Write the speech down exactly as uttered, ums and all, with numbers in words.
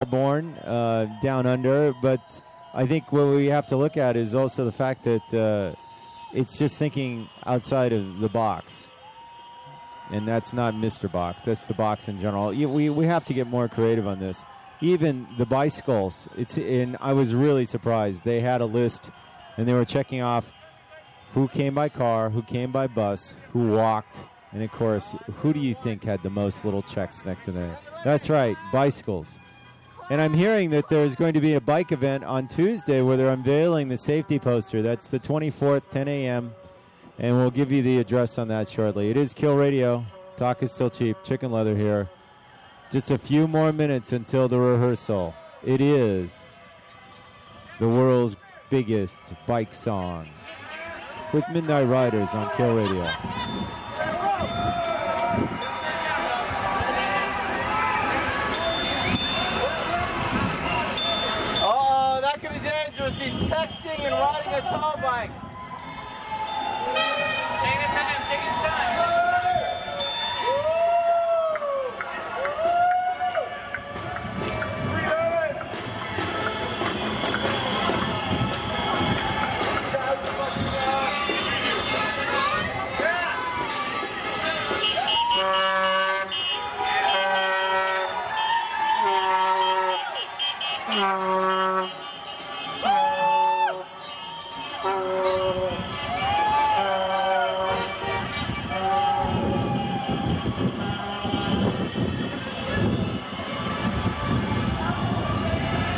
born uh, down under, but I think what we have to look at is also the fact that uh, it's just thinking outside of the box. And that's not Mister Box. That's the box in general. We we have to get more creative on this. Even the bicycles. It's in. I was really surprised. They had a list, and they were checking off who came by car, who came by bus, who walked, and of course, who do you think had the most little checks next to them? That's right, bicycles. And I'm hearing that there's going to be a bike event on Tuesday where they're unveiling the safety poster. That's the twenty-fourth, ten a.m., and we'll give you the address on that shortly. It is Kill Radio. Talk is still cheap. Chicken Leather here. Just a few more minutes until the rehearsal. It is the world's biggest bike song with Midnight Riders on Kill Radio. Oh, that could be dangerous. He's texting and riding a tall bike. Take your time, take your time.